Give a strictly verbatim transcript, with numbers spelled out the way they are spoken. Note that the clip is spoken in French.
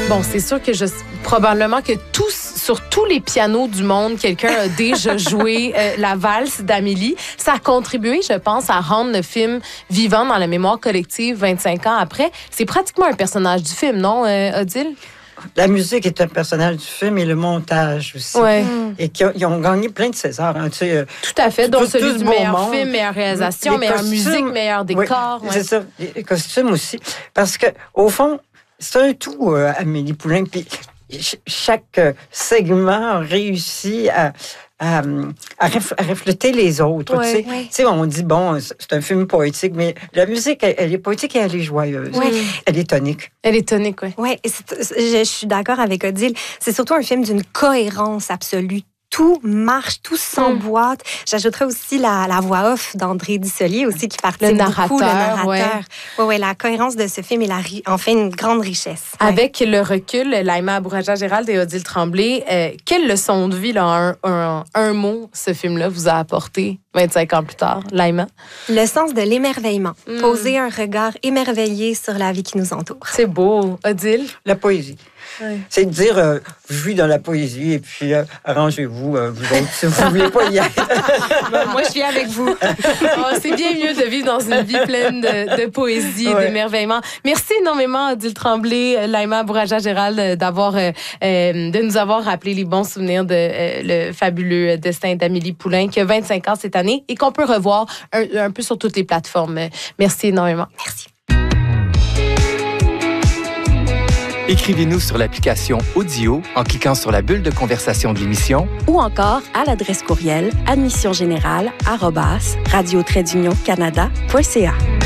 Bon, c'est sûr que je probablement que tous, sur tous les pianos du monde, quelqu'un a déjà joué euh, la valse d'Amélie. Ça a contribué, je pense, à rendre le film vivant dans la mémoire collective vingt-cinq ans après. C'est pratiquement un personnage du film, non, euh, Odile? La musique est un personnage du film et le montage aussi. Ouais. Et qui ont, ils ont gagné plein de Césars. Hein, tu sais, tout à fait. Donc, tout, celui tout du beau meilleur monde. film, meilleure réalisation, les meilleure costumes, musique, meilleur décor. Oui, ouais. c'est ça. Les costumes aussi. Parce que, au fond, c'est un tout, euh, Amélie Poulain. Puis chaque segment réussit à, à, à, ref, à refléter les autres. Ouais, tu sais. ouais. Tu sais, on dit, bon, c'est un film poétique, mais la musique, elle, elle est poétique et elle est joyeuse. Ouais. Elle est tonique. Elle est tonique, oui. Oui, je, je suis d'accord avec Odile. C'est surtout un film d'une cohérence absolue. Tout marche, tout s'emboîte. Mm. J'ajouterais aussi la, la voix off d'André Dussolier aussi qui participe le narrateur, beaucoup, le narrateur. Ouais. Ouais, ouais, la cohérence de ce film est la, en fait une grande richesse. Ouais. Avec le recul, Laïma Abouraja-Gérald et Odile Tremblay, euh, quelle leçon de vie, là, un, un, un mot, ce film-là vous a apporté vingt-cinq ans plus tard, Laïma? Le sens de l'émerveillement. Mm. Poser un regard émerveillé sur la vie qui nous entoure. C'est beau. Odile? La poésie. Ouais. C'est de dire, euh, je vis dans la poésie et puis euh, arrangez-vous, euh, vous autres, si vous ne voulez pas y être. Ben, moi, je suis avec vous. Oh, c'est bien mieux de vivre dans une vie pleine de, de poésie et ouais. d'émerveillement. Merci énormément, Odile Tremblay, Laïma Abouraja-Gérald, d'avoir, euh, de nous avoir rappelé les bons souvenirs de euh, le fabuleux destin d'Amélie Poulain, qui a vingt-cinq ans cette année et qu'on peut revoir un, un peu sur toutes les plateformes. Merci énormément. Merci. Écrivez-nous sur l'application Audio en cliquant sur la bulle de conversation de l'émission ou encore à l'adresse courriel admissiongénérale arobase radio trait d'union canada point c a.